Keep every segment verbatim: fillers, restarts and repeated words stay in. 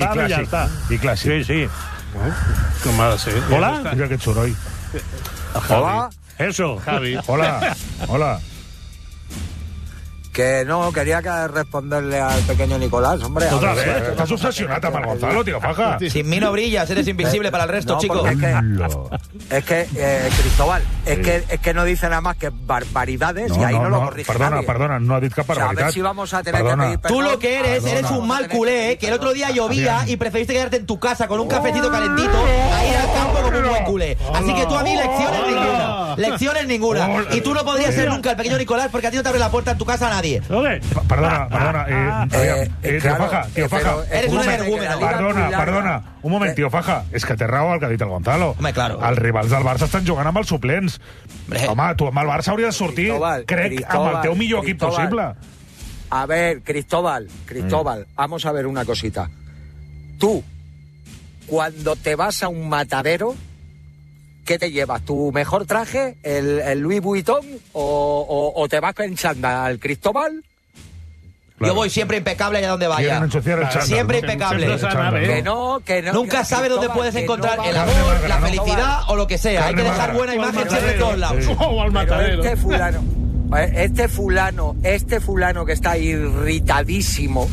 I ja està. I clàssic. Sí, sí. Com ha de ser. Hola? Mira aquest soroll. Hola. Eso, Javi. Hola. Hola. Que no, quería que responderle al pequeño Nicolás, hombre. Otra vez, estás obsesionado con Gonzalo, tío, faja. Sin mí no brillas, eres invisible para el resto, no, chico. Es que, es que eh, Cristóbal, es, sí. que, es que no dice nada más que barbaridades no, y ahí no, no, no lo corrige Perdona, nadie. perdona, no ha dit cap barbaritat. O sea, a ver si vamos a tener perdona. que pedir perdón. Tú lo que eres, perdona. eres un mal culé, que el otro día llovía y preferiste quedarte en tu casa con un cafecito calentito a ir al campo como un buen culé. Así que tú a mí lecciones ninguna. Lecciones ninguna. Y tú no podrías ser nunca el pequeño Nicolás porque a ti no te abre la puerta en tu casa a nadie. Perdona, perdona. Eh, eh, eh, tío claro, Faja, tío Faja. Eres un energúmeno. Perdona, perdona. Un moment, tio Faja. És que té raó el que ha dit el Gonzalo. Home, claro. Els rivals del Barça estan jugant amb els suplents. Hombre. Home, tu amb el Barça hauries de sortir, Cristóbal, crec, Cristóbal, amb el teu millor equip Cristóbal. possible. A ver, Cristóbal, Cristóbal, mm. vamos a ver una cosita. Tú, cuando te vas a un matadero, ¿qué te llevas? ¿Tu mejor traje, el, el Louis Vuitton, o, o, o te vas en chándal, Cristóbal? Claro. Yo voy siempre impecable allá donde vaya. El chándal, siempre ¿no? impecable. Siempre chándal, que no, que no. Nunca que sabes dónde puedes encontrar no el amor, magra, la no, felicidad o lo que sea. Hay que dejar buena imagen siempre en todos lados. Sí. O al matadero. Este fulano, este fulano, este fulano que está irritadísimo,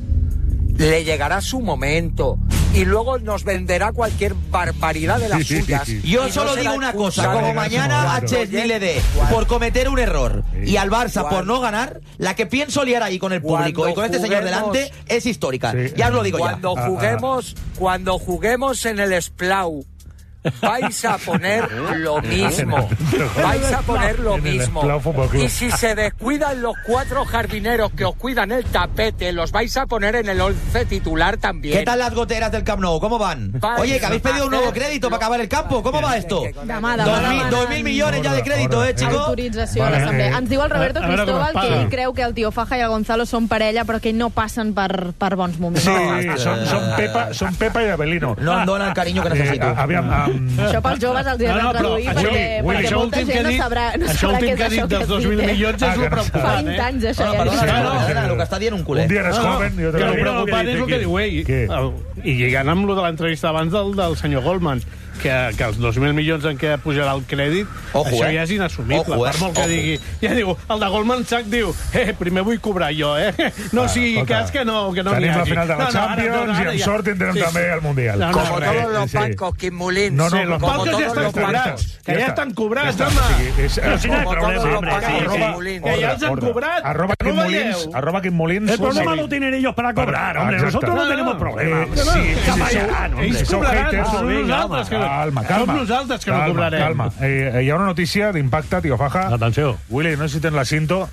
le llegará su momento y luego nos venderá cualquier barbaridad de las suyas. Yo solo no digo una cosa, como mañana a claro. Chesney le dé por cometer un error y al Barça ¿Cuál? por no ganar, la que pienso liar ahí con el público Cuando y con este señor juguemos, delante es histórica. Sí. Ya os lo digo cuando ya. juguemos, cuando juguemos en el Splau, vais a poner lo mismo. Vais a poner lo mismo. Y si se descuidan los cuatro jardineros que os cuidan el tapete, los vais a poner en el once titular también. ¿Qué tal las goteras del Camp Nou? ¿Cómo van? Vais Oye, que habéis pedido un nuevo hacer crédito para acabar el campo. ¿Cómo va esto? Demà, demà, Dos mil, demà, dos mil millones ya de crédito, eh, chico? Autorització Vale. a l'assemblea. Ens diu el Roberto A veure com Cristóbal es paga. que ell creu que el tio Faja i el Gonzalo són parella, però que no passen per, per bons moments. Sí, No, són, són, Pepa, són Pepa i Abelino. No em dona el cariño que necesito. Eh, aviam, um, Això pels joves els hi No, han no, de però traduir això- perquè, Willy, perquè això molta últim que gent ha no dit- sabrà, no això sabrà què últim és que ha dit això que dels has dos mil dit, eh? milions és Ah, lo que no Fa preocupant, vint eh? anys, això, No, ja. perdona, Sí, perdona, no, perdona, sí. lo que està dient un culer. un dia eres No, no, joven i otro que el dia... preocupant és el que diu ell. Què? El- I lligant amb lo de l'entrevista abans del, del senyor Goldman, que, que els dos mil milions en què pujarà el crèdit, Ojo, això eh? ja és inassumible. Ojo, eh? Per molt que Ojo. digui. Ja diu, el de Goldman Sachs diu, eh, primer vull cobrar jo, eh? No Ah, sigui escolta, cas que no, que no n'hi tenim hagi. la final de la No, no, ara, Champions no, no, i ara amb ja. sort tindrem Sí, també sí. el Mundial. No, no, Como Correcte, todos los sí. bancos, Quim Molins. No, no, Sí, los como bancos todos ja estan los cobrats, bancos. que ja estan cobrats, home. És, Però si no hi ha Como problema, todos los hombre, bancos, sí, sí. Quim Molins. Que ja els han Ordre. cobrat. Arroba que no Quim Molins, veieu. arroba Quim Molins. El problema sí. lo tienen ellos para cobrar, hombre. Exacte. Nosotros no, No, tenemos no. problema. Eh, sí, sí, Capa sí, ya, sí. no, Ells Sou cobraran, haters. som Vinga, nosaltres que no. Calma, calma. Som nosaltres que no calma, cobrarem. Calma, eh, hi ha una notícia d'impacte, tio Faja. Atenció. Willy, no sé si tens la cinto,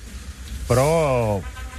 però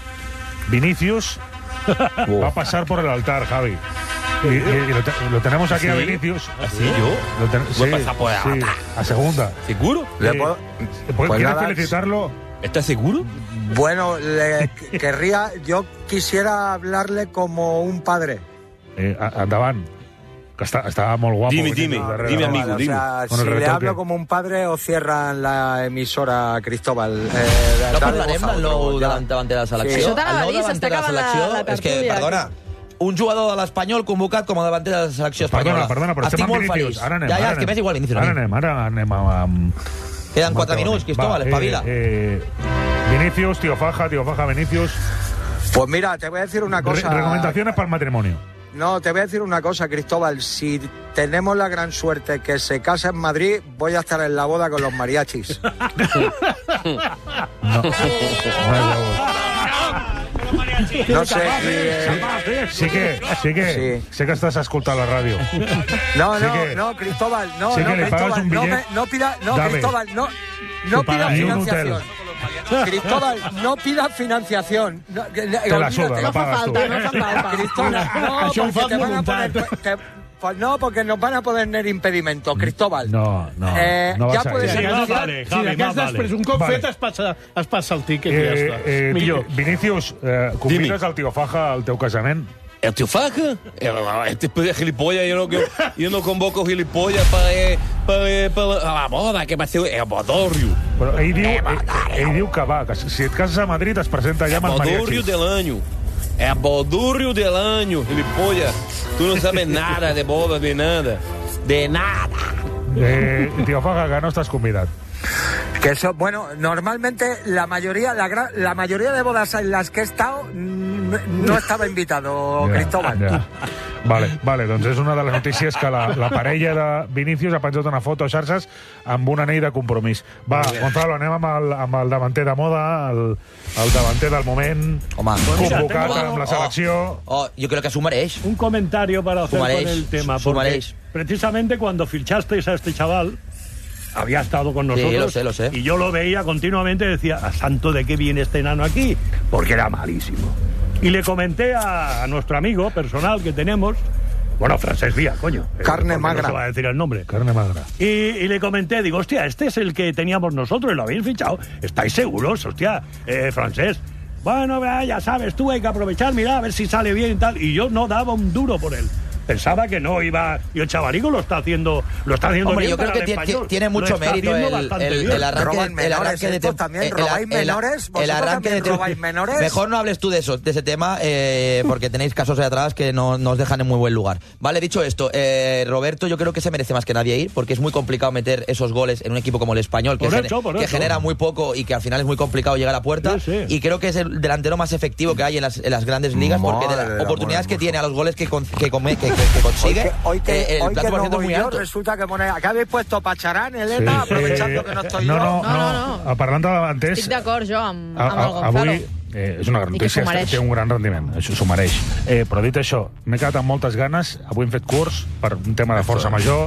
Vinicius va a pasar por el altar, Javi. Y, y- y lo, te- lo tenemos aquí a Vinicius. ¿Así yo? Lo ten- Voy a pasar por el sí, altar. a segunda. ¿Seguro? Le Eh, puedo- pues, pues ¿Quieres nada, felicitarlo? ¿Estás seguro? Bueno, le querría, yo quisiera hablarle como un padre. Eh, a- endavant. Que està, està molt guapo. Dime, Vinicius, dime, darrere. dime, Vale, amigo, o dime. sea, Con si el le retoque. hablo como un padre o cierran la emisora, Cristóbal. Eh, No dale parlarem voz a del otro, nou ya. davant, davanter de la selecció. Sí. Això t'anava El a nou dir, davanter s'està de la acabant la- selecció la és que, tertúlia, perdona, un jugador de l'Espanyol convocat com a davanter de la selecció espanyola. Perdona, perdona, però Estic estem amb molt Vinicius. feliç. Ara anem, ja, ja, ara és que anem. m'és igual Vinicius. a Ara mi. anem, ara anem amb... amb... Queden quatre amb minuts, Cristóbal, Va, espavila. Eh, eh, Vinicius, tío Faja, tío Faja, Vinicius. Pues mira, te voy a decir una Re- cosa. recomendaciones para el matrimonio. No, te voy a decir una cosa, Cristóbal. Si tenemos la gran suerte que se casa en Madrid, voy a estar en la boda con los mariachis. No, no hay huevos. No sé. y, eh, Sí que, sí que, Sí. sé que estás escoltant la ràdio. no, Sí no, que- no, Cristóbal, no, sí no, que le pagas Cristóbal, un no, billet. me- no pida, no, Dame. Cristóbal, no, no pida Y un hotel. financiación. Cristóbal, no pida financiación. No, que- Te la olvídate. suda, la No fa pagas tú. falta, no fa falta. Cristóbal, no, Això em porque fa te van a poner... voluntat. te- pues no, porque nos van a poner impedimentos, Cristóbal. No, no, Eh, no ja vas a puede ir. Si ser- de cas, vale, si Javi, de cas va, després vale. un cop Vale. fet es passa, es passa el tiquet i ja Eh, està. eh, Millor. Vinicius, eh, convides Dime. el tio Faja al teu casament? ¿El tío Faja? Este es gilipollas, yo no, yo, yo no convoco gilipollas para, para, para, a la boda, que pase el bodorrio. Però ell diu, ell, ell diu que va, que si et cases a Madrid es presenta allà amb El els bodorrio mariachis. del año. el bodurrio del año, gilipollas. Tú no sabes nada de bodas, de nada. De nada. Eh, tío Faga, que no estás convidat. Que eso, bueno, normalmente la mayoría, la, gra- la mayoría de bodas en las que he estado no, no estava invitado, Ja, Cristóbal. ja. Vale, vale, doncs és una de les notícies que la, la parella de Vinícius ha penjat una foto a xarxes amb un anell de compromís. Va, Gonzalo, anem amb el, amb el davanter de moda, el, el davanter del moment, Home. convocat tengo- amb la selecció. Oh, yo creo que s'ho mereix. Un comentario para hacer Sumaréis, con el tema. sumaréis. Porque precisamente cuando fichasteis a este chaval, había estado con Sí, nosotros. lo sé, lo sé. Y yo lo veía continuamente y decía, ¿a santo de qué viene este enano aquí? Porque era malísimo. Y le comenté a, a nuestro amigo personal que tenemos, bueno, Francesc Díaz, coño. eh, Carne porque magra. No se va a decir el nombre. Carne magra. Y, y le comenté, digo, hostia, este es el que teníamos nosotros y lo habéis fichado. ¿Estáis seguros, hostia, eh, Francesc? Bueno, vea, ya sabes, tú hay que aprovechar, mira, a ver si sale bien y tal. Y yo no daba un duro por él. Pensaba que no iba... Y el chavalico lo está haciendo, lo está haciendo Hombre, bien yo creo para que el tiene, español. tiene Lo mucho está mérito haciendo el, bastante el, bien. el arranque, Roban el menores, arranque de estos tem- también, el- robáis el- menores, el vosotros arranque de también tem- robáis menores. Mejor no hables tú de eso, de ese tema, eh, porque tenéis casos de atrás que no nos dejan en muy buen lugar. Vale, dicho esto, eh, Roberto yo creo que se merece más que nadie ir, porque es muy complicado meter esos goles en un equipo como el Español, que, Por gene- eso, por que eso. genera muy poco y que al final es muy complicado llegar a puerta. Sí, sí. Y creo que es el delantero más efectivo que hay en las, en las grandes ligas, porque de Madre las del oportunidades amor que hermoso. tiene a los goles que, con- que, come- que- que- que consigue, Hoy que, eh, el hoy que plato por no ciento es voy muy yo, alto. resulta que pone... ¿Qué habéis puesto Pacharán, Elena? Sí. Aprovechando Eh, que no estoy no, yo. no, No, no, no, no. Parlant de davanters... Estic d'acord jo amb, a- amb el a- Gonzalo. Avui eh, és una gran I que notícia, s'ho mereix. té un gran rendiment, això s'ho mereix. Eh, però dit això, m'he quedat amb moltes ganes, avui hem fet curs per un tema de força major,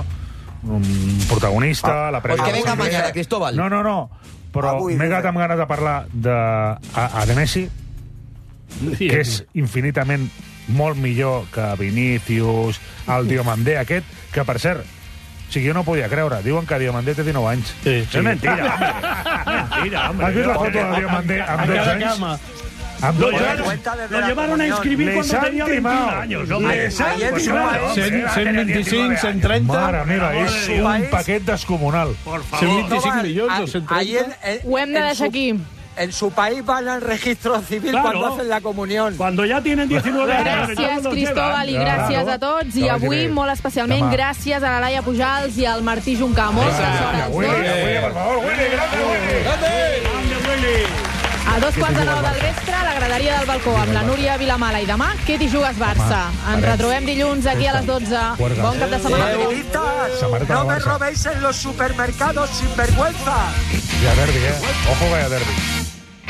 un protagonista, la prèvia... Pues que venga Avui- mañana, Cristóbal. No, no, no, però Avui, m'he quedat vinga. amb ganes de parlar de, a, a de Messi, Sí, que és infinitament molt millor que Vinícius, el Diomandé aquest, que per cert, o sigui, jo no podia creure, diuen que Diomandé té dinou anys. Sí, sí. Es mentira, hombre. Mentira, hombre. Has vist la foto de Diomandé amb A dotze cada anys? cama. Amb Lo dotze llevaron, anys? Cuenta desde lo la llevaron a comunión. inscribir Les cuando han tenía veintiún timado. años. hombre. Les han Ayer Pues su claro, país- hombre. cent, cent vint-i-cinc, cent trenta... Mare meva, és Su un país- paquet descomunal. Por cent favor. vint-i-cinc Cristóbal, milions o a- cent ahí trenta. en- en- Ho hem de en deixar su- aquí. En su país van al registro civil Claro. cuando hacen la comunión. Cuando ya tienen diecinueve años. Gràcies, todos los Cristóbal, i llevan. gràcies Claro. a tots. I Que vagi avui, bé. molt especialment, Demà. gràcies a la Laia Pujals i al Martí Juncà. Molta sort als Willy, dos. Willy, per favor, Willy, grande Willy. Grande, Willy. A dos quarts de nou del vespre, a la graderia del balcó, amb la Núria Vilamala i demà, què t'hi jugues Barça? Ens retrobem dilluns aquí a les dotze. Juerga. Bon cap de setmana. Madridistas, Samarita no de me Barça. robéis en los supermercados sin vergüenza. Ja derbi, eh? Ojo que hi ha derbi.